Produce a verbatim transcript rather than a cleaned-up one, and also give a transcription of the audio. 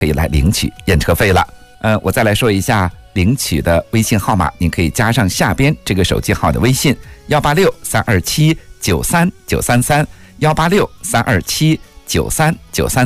可以来领取验车费了。呃，我再来说一下领取的微信号码，您可以加上下边这个手机号的微信幺八六三二七九三九三三幺八六三二七九三九三。